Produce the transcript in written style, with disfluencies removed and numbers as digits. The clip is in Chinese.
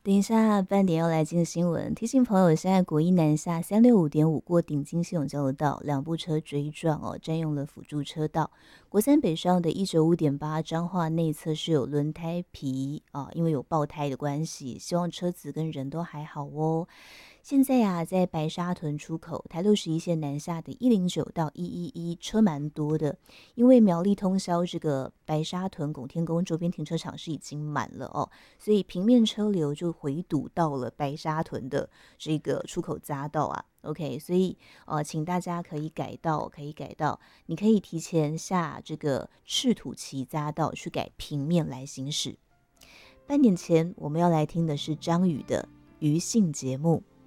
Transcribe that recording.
等一下半点要来进新闻，提醒朋友，现在国一南下365.5过顶金系统交流道，两部车追撞哦，占用了辅助车道。国三北上的195.8彰化内侧是有轮胎皮啊，因为有爆胎的关系，希望车子跟人都还好哦。现在啊，在白沙屯出口台61线南下的109到111车蛮多的，因为苗栗通宵这个白沙屯拱天宫周边停车场是已经满了哦，所以平面车流就回堵到了白沙屯的这个出口匝道啊。OK， 所以请大家可以改道，你可以提前下这个赤土崎匝道去改平面来行驶。半点前我们要来听的是张宇的余兴节目。